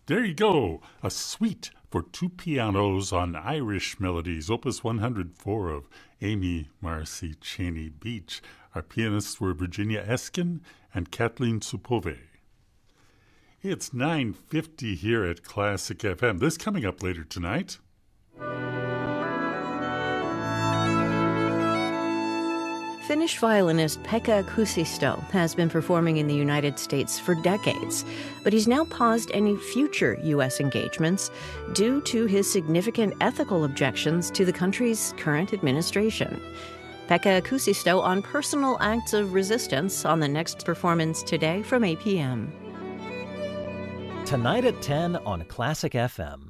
There you go, a suite for two pianos on Irish melodies, Opus 104 of Amy Marcy Cheney Beach. Our pianists were Virginia Eskin and Kathleen Supove. It's 9:50 here at Classic FM. This coming up later tonight. Finnish violinist Pekka Kuusisto has been performing in the United States for decades, but he's now paused any future U.S. engagements due to his significant ethical objections to the country's current administration. Pekka Kuusisto on personal acts of resistance on the next performance today from 8 p.m. Tonight at 10 on Classic FM.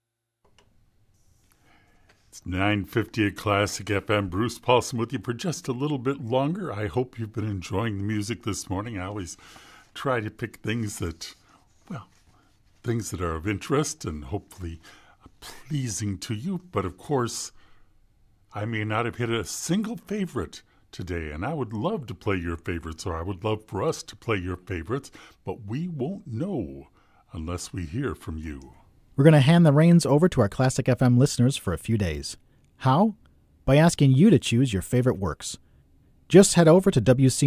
It's 9:50 at Classic FM. Bruce Paulson with you for just a little bit longer. I hope you've been enjoying the music this morning. I always try to pick things that are of interest and hopefully pleasing to you. But of course, I may not have hit a single favorite today, and I would love to play your favorites, or I would love for us to play your favorites, but we won't know unless we hear from you. We're going to hand the reins over to our Classic FM listeners for a few days. How? By asking you to choose your favorite works. Just head over to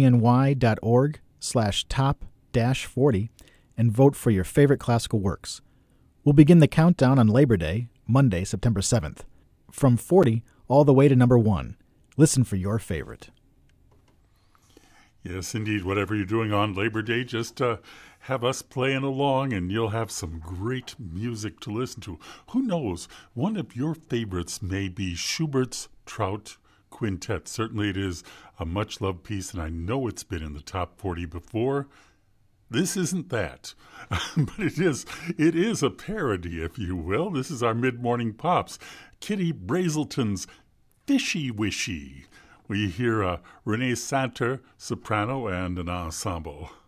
wcny.org/top-40 and vote for your favorite classical works. We'll begin the countdown on Labor Day, Monday, September 7th. From 40 all the way to number 1. Listen for your favorite. Yes, indeed. Whatever you're doing on Labor Day, just have us playing along and you'll have some great music to listen to. Who knows? One of your favorites may be Schubert's Trout Quintet. Certainly it is a much-loved piece, and I know it's been in the top 40 before. This isn't that, but it is a parody, if you will. This is our mid-morning pops. Kitty Brazelton's Fishy Wishy. We hear Renee Santer, soprano, and an ensemble.